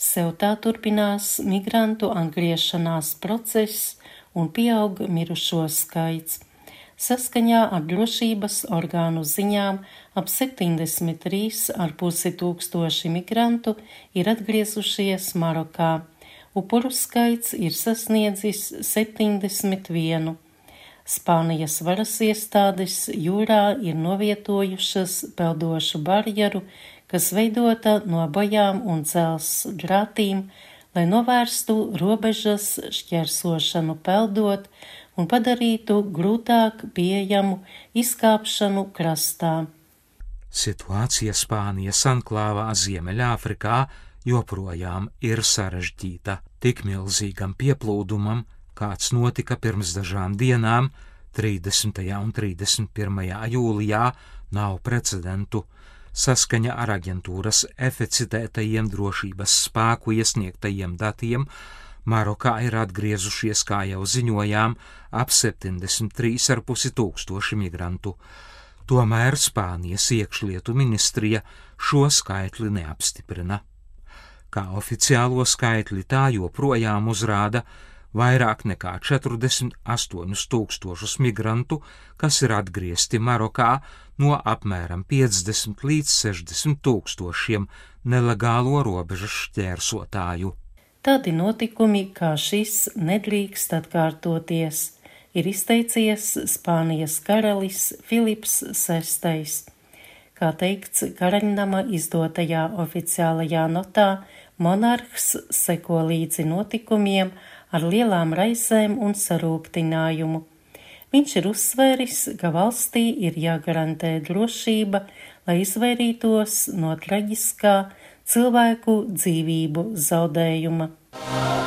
Seutā turpinās migrantu atgriešanās process un pieaug mirušo skaits. Saskaņā ar drošības orgānu ziņām ap 73,5 tūkstoši migrantu ir atgriezušies Marokā. Upuru skaits ir sasniedzis 71. Spānijas varas iestādes jūrā ir novietojušas peldošu barjeru, kas veidota no bojām un dzelzs drātīm, lai novērstu robežas šķērsošanu peldot un padarītu grūtāk pieejamu izkāpšanu krastā. Situācija Spānijas anklāvā Ziemeļāfrikā joprojām ir sarežģīta. Tik milzīgam pieplūdumam, kāds notika pirms dažām dienām, 30. un 31. jūlijā, nav precedentu. Saskaņa ar aģentūras eficitētajiem drošības spēku iesniegtajiem datiem, Marokā ir atgriezušies, kā jau ziņojām, ap 73,5 tūkstoši migrantu. Tomēr Spānijas iekšlietu ministrija šo skaitli neapstiprina. Kā oficiālo skaitli tā joprojām uzrāda vairāk nekā 48 tūkstošus migrantu, kas ir atgriezti Marokā no apmēram 50 līdz 60 tūkstošiem nelegālo robežas šķērsotāju. Tādi notikumi kā šis nedrīkst atkārtoties, ir izteicies Spānijas karalis Filips VI. Kā teikts karaļnama izdotajā oficiālajā notā, monarhs seko līdzi notikumiem ar lielām raizēm un sarūktinājumu. Viņš ir uzsvēris, ka valstī ir jāgarantē drošība, lai izvairītos no traģiskā cilvēku dzīvību zaudējuma.